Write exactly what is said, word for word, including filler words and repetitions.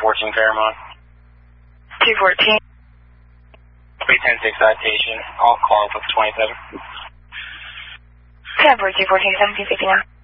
fourteen Fairmont. two fourteen. three ten six citation. I'll call up with twenty-seven. ten four two fourteen seventeen fifty-one.